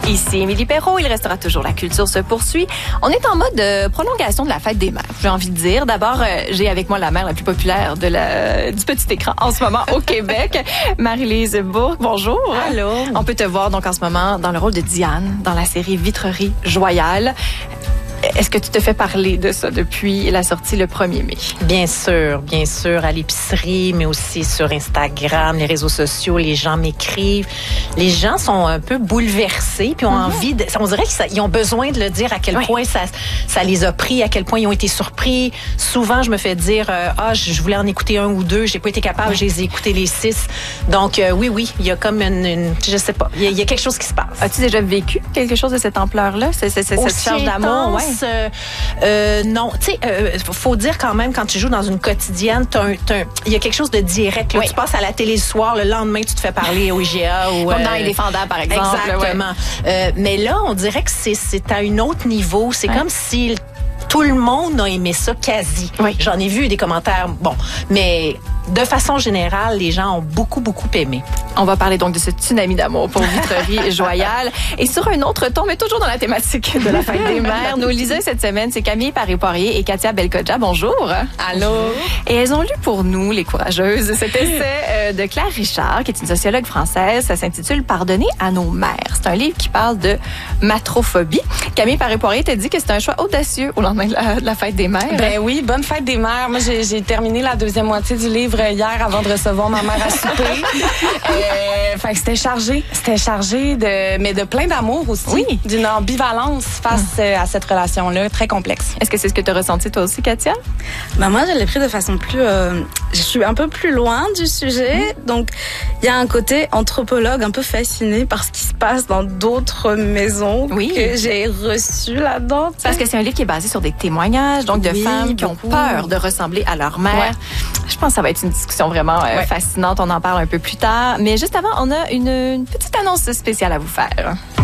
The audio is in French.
Ici Émilie Perrault, il restera toujours La Culture se poursuit. On est en mode prolongation de la fête des mères, j'ai envie de dire. D'abord, j'ai avec moi la mère la plus populaire du petit écran en ce moment au Québec, Marie-Lise Bourque. Bonjour. Allô. On peut te voir donc en ce moment dans le rôle de Diane dans la série Vitrerie Joyale. Est-ce que tu te fais parler de ça depuis la sortie le 1er mai? Bien sûr, à l'épicerie, mais aussi sur Instagram, les réseaux sociaux, les gens m'écrivent. Les gens sont un peu bouleversés, puis ont envie de... On dirait qu'ils ont besoin de le dire à quel point ça les a pris, à quel point ils ont été surpris. Souvent, je me fais dire, je voulais en écouter un ou deux, j'ai pas été capable, je les ai écoutés les 6. Donc, oui, il y a comme je sais pas, il y a quelque chose qui se passe. As-tu déjà vécu quelque chose de cette ampleur-là? Cette charge d'amour? Non, tu sais, faut dire quand même, quand tu joues dans une quotidienne, il y a quelque chose de direct. Là. Tu passes à la télé le soir, le lendemain, tu te fais parler au IGA. Ou, comme dans Les Défendables, par exemple. Exactement. Mais là, on dirait que c'est à un autre niveau. C'est comme si tout le monde a aimé ça quasi. Oui. J'en ai vu des commentaires, mais de façon générale, les gens ont beaucoup aimé. On va parler donc de ce tsunami d'amour pour Vitrerie Joyale. Et sur un autre ton, mais toujours dans la thématique de la fête des mères, nos liseuses cette semaine, c'est Camille Paré-Poirier et Katia Belkodja. Bonjour. Allô. Et elles ont lu pour nous, les courageuses, cet essai de Claire Richard, qui est une sociologue française. Ça s'intitule « Pardonner à nos mères ». C'est un livre qui parle de matrophobie. Camille Paré-Poirier t'a dit que c'était un choix audacieux au lendemain de la fête des mères. Ben oui, bonne fête des mères. Moi, j'ai terminé la deuxième moitié du livre hier avant de recevoir ma mère à souper. Fait que c'était chargé mais de plein d'amour aussi. Oui. D'une ambivalence face à cette relation-là, très complexe. Est-ce que c'est ce que tu as ressenti toi aussi, Katia? Ben moi, je l'ai pris de façon plus... je suis un peu plus loin du sujet. Donc, il y a un côté anthropologue un peu fasciné par ce qui se passe dans d'autres maisons que j'ai reçues là-dedans. Parce que c'est un livre qui est basé sur des témoignages, donc de femmes qui ont peur de ressembler à leur mère. Ouais. Je pense que ça va être une discussion vraiment fascinante. On en parle un peu plus tard. Mais juste avant, on a une petite annonce spéciale à vous faire.